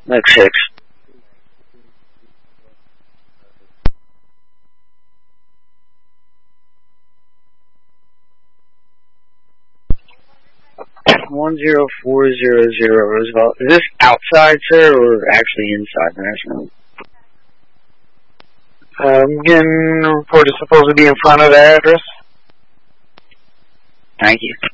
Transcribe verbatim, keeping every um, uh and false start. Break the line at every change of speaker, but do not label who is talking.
Like six. One zero four zero zero Roosevelt. Is this outside, sir, or actually inside the restaurant?
Um, getting the report is supposed to be in front of the address.
Thank you.